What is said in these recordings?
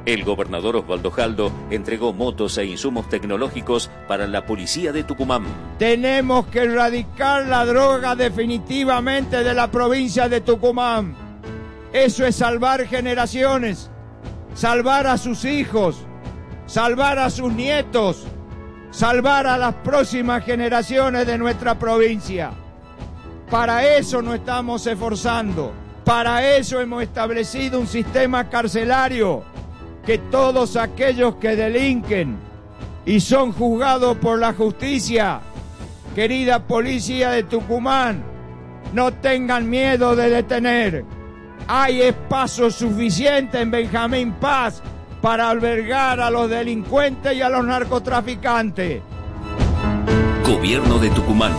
El gobernador Osvaldo Jaldo entregó motos e insumos tecnológicos para la policía de Tucumán. Tenemos que erradicar la droga definitivamente de la provincia de Tucumán. Eso es salvar generaciones, salvar a sus hijos, salvar a sus nietos, salvar a las próximas generaciones de nuestra provincia. Para eso nos estamos esforzando, para eso hemos establecido un sistema carcelario, que todos aquellos que delinquen y son juzgados por la justicia, querida policía de Tucumán, no tengan miedo de detener. Hay espacio suficiente en Benjamín Paz para albergar a los delincuentes y a los narcotraficantes. Gobierno de Tucumán.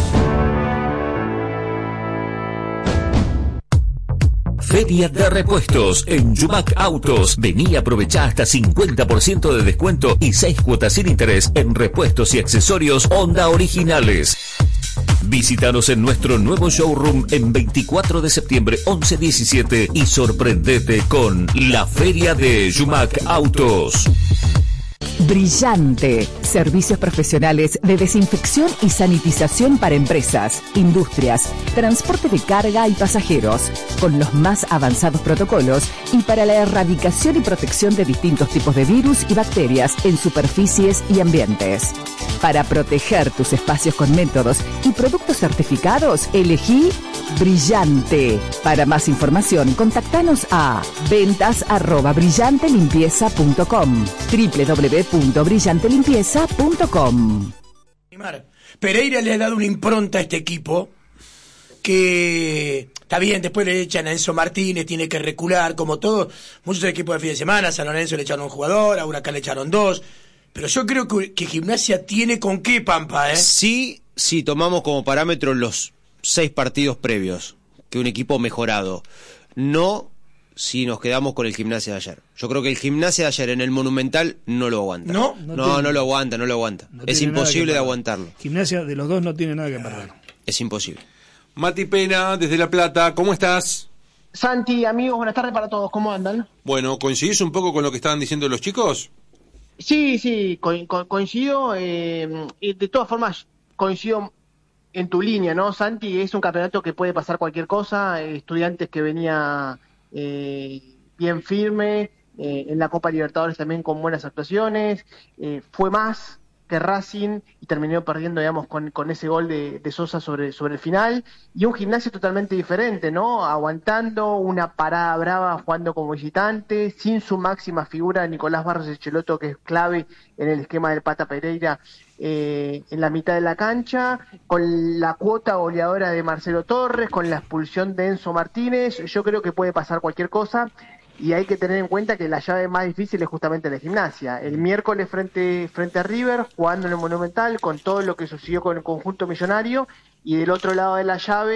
Feria de repuestos en Yumac Autos. Vení y aprovechá hasta 50% de descuento y 6 cuotas sin interés en repuestos y accesorios Honda originales. Visítanos en nuestro nuevo showroom en 24 de septiembre 11-17 y sorprendete con la Feria de Yumac Autos. Brillante. Servicios profesionales de desinfección y sanitización para empresas, industrias, transporte de carga y pasajeros, con los más avanzados protocolos y para la erradicación y protección de distintos tipos de virus y bacterias en superficies y ambientes. Para proteger tus espacios con métodos y productos certificados, elegí Brillante. Para más información, contactanos a ventas@brillantelimpieza.com, www.brillantelimpieza.com. Pereira le ha dado una impronta a este equipo que está bien, después le echan a Enzo Martínez, tiene que recular, como todos, muchos equipos de fin de semana. A San Lorenzo le echaron un jugador, a Huracán le echaron 2, pero yo creo que Gimnasia tiene con qué, Pampa, ¿eh? Sí, si tomamos como parámetro los 6 partidos previos, que un equipo mejorado, no si nos quedamos con el Gimnasia de ayer. Yo creo que el Gimnasia de ayer en el Monumental no lo aguanta. No lo aguanta. Es imposible de aguantarlo. Gimnasia de los dos no tiene nada que perder. Es imposible. Mati Pena, desde La Plata, ¿cómo estás? Santi, amigos, buenas tardes para todos, ¿cómo andan? Bueno, ¿coincidís un poco con lo que estaban diciendo los chicos? Sí, coincido, y de todas formas coincido en tu línea, ¿no, Santi? Es un campeonato que puede pasar cualquier cosa. Estudiantes que venía bien firme, en la Copa Libertadores también con buenas actuaciones, fue más que Racing y terminó perdiendo, digamos, con ese gol de Sosa sobre el final, y un Gimnasia totalmente diferente, ¿no? Aguantando una parada brava, jugando como visitante, sin su máxima figura, Nicolás Barros Echeloto, que es clave en el esquema del Pata Pereira, en la mitad de la cancha, con la cuota goleadora de Marcelo Torres, con la expulsión de Enzo Martínez. Yo creo que puede pasar cualquier cosa, y hay que tener en cuenta que la llave más difícil es justamente la Gimnasia. El miércoles frente a River, jugando en el Monumental, con todo lo que sucedió con el conjunto millonario, y del otro lado de la llave